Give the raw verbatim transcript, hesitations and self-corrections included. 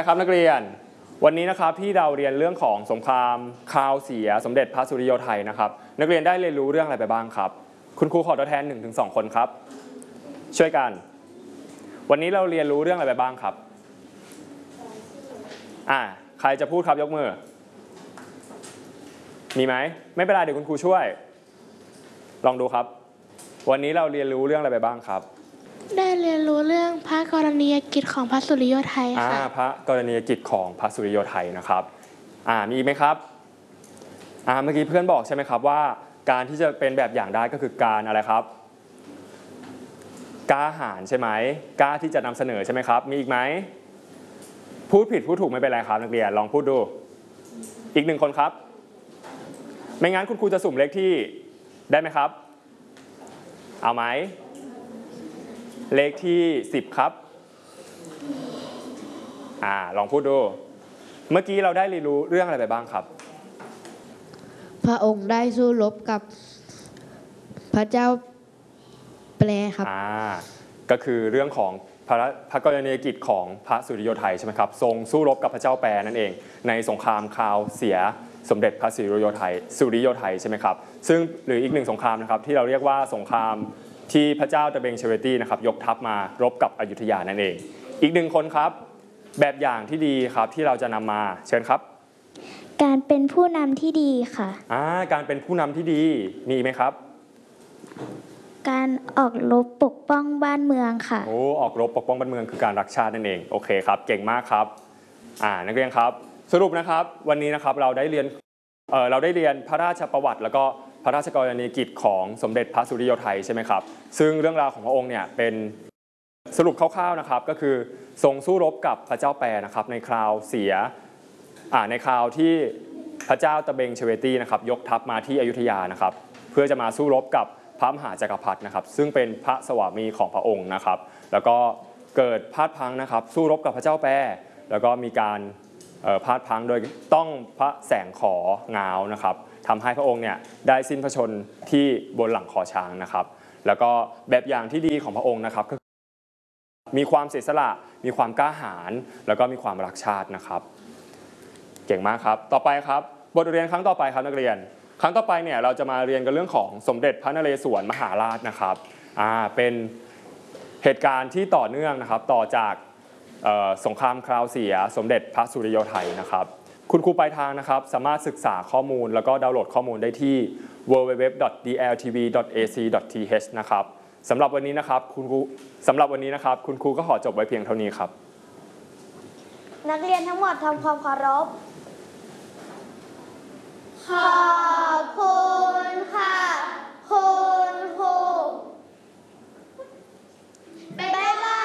ครับนักเรียนวันนี้นะครับที่เราเรียนเรื่องของสงครามคราวเสียสมเด็จพระสุริโยไทยนะครับนักเรียนได้เรียนรู้เรื่องอะไรไปบ้างครับคุณครูขอตัวแทน หนึ่งถึงสอง คนครับช่วยกันวันนี้เราเรียนรู้เรื่องอะไรไปบ้างครับอ่าใครจะพูดครับยกมือมีไหมไม่เป็นไรเดี๋ยวคุณครูช่วยลองดูครับวันนี้เราเรียนรู้เรื่องอะไรไปบ้างครับได้เรียนรู้เรื่องพระกรณียกิจของพระสุริโยไทยค่ะพระกรณียกิจของพระสุริโยไทยนะครับอ่ามีไหมครับอ่าเมื่อกี้เพื่อนบอกใช่ไหมครับว่าการที่จะเป็นแบบอย่างได้ก็คือการอะไรครับกล้าหาญใช่ไหมกล้าที่จะนำเสนอใช่ไหมครับมีอีกไหมพูดผิดพูดถูกไม่เป็นไรครับนักเรียนลองพูดดูอีกหนึ่งคนครับไม่งั้นคุณครูจะสุ่มเลขที่ได้ไหมครับเอาไหมเลขที่สิบครับอ่าลองพูดดูเมื่อกี้เราได้เรียนรู้เรื่องอะไรไปบ้างครับพระองค์ได้สู้รบกับพระเจ้าแปรครับอ่าก็คือเรื่องของพระพระกรณียกิจของพระสุริโยไทยใช่ไหมครับทรงสู้รบกับพระเจ้าแปรนั่นเองในสงครามคราวเสียสมเด็จพระสุริโยไทยสุริโยไทยใช่ไหมครับซึ่งหรืออีกหนึ่งสงครามนะครับที่เราเรียกว่าสงครามที่พระเจ้าตะเบงเชเวตี้นะครับยกทัพมารบกับอยุธยานั่นเองอีกหนึ่งคนครับแบบอย่างที่ดีครับที่เราจะนำมาเชิญครับการเป็นผู้นำที่ดีค่ะอ่าการเป็นผู้นำที่ดีมีไหมครับการออกรบปกป้องบ้านเมืองค่ะโอ้ออกรบปกป้องบ้านเมืองคือการรักชาตินั่นเองโอเคครับเก่งมากครับอ่านักเรียนครับสรุปนะครับวันนี้นะครับเราได้เรียนเอ่อเราได้เรียนพระราชประวัติแล้วก็พระราชกรณียกิจของสมเด็จพระสุริโยไทยใช่ไหมครับซึ่งเรื่องราวของพระองค์เนี่ยเป็นสรุปคร่าวๆนะครับก็คือทรงสู้รบกับพระเจ้าแปรนะครับในคราวเสียอ่าในคราวที่พระเจ้าตะเบงเชเวตี้นะครับยกทัพมาที่อยุธยานะครับเพื่อจะมาสู้รบกับพระมหาจักรพรรดินะครับซึ่งเป็นพระสวามีของพระองค์นะครับแล้วก็เกิดพลาดพลั้งนะครับสู้รบกับพระเจ้าแปรแล้วก็มีการพลาดพลั้งโดยต้องพระแสงของ้าวนะครับทำให้พระองค์เนี่ยได้สิ้นพระชนที่บนหลังคอช้างนะครับแล้วก็แบบอย่างที่ดีของพระองค์นะครับก็มีความเสียสละมีความกล้าหาญแล้วก็มีความรักชาตินะครับเก่งมากครับต่อไปครับบทเรียนครั้งต่อไปครับนักเรียนครั้งต่อไปเนี่ยเราจะมาเรียนกันเรื่องของสมเด็จพระนเรศวรมหาราชนะครับอ่าเป็นเหตุการณ์ที่ต่อเนื่องนะครับต่อจากสงครามคราวเสียสมเด็จพระสุริโยไทยนะครับคุณครูปลายทางนะครับสามารถศึกษาข้อมูลแล้วก็ดาวน์โหลดข้อมูลได้ที่ ดับเบิลยู ดับเบิลยู ดับเบิลยู ดอท ดี แอล ที วี ดอท เอ ซี ดอท ที เอช นะครับสำหรับวันนี้นะครับคุณครูสำหรับวันนี้นะครับคุณครูก็ขอจบไว้เพียงเท่านี้ครับนักเรียนทั้งหมดทำความเคารพ